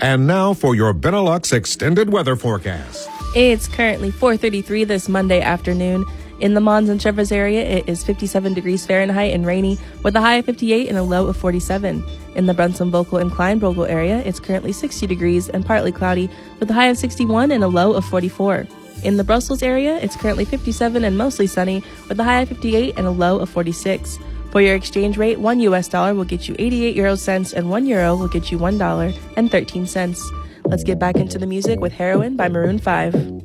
And now for your Benelux extended weather forecast. It's currently 4:33 this Monday afternoon. In the Mons and Chevres area, it is 57 degrees Fahrenheit and rainy, with a high of 58 and a low of 47. In the Brunson-Bokel and Klein-Bokel area, it's currently 60 degrees and partly cloudy, with a high of 61 and a low of 44. In the Brussels area, it's currently 57 and mostly sunny, with a high of 58 and a low of 46. For your exchange rate, $1 US will get you 88 euro cents and €1 will get you $1.13. Let's get back into the music with Heroin by Maroon 5.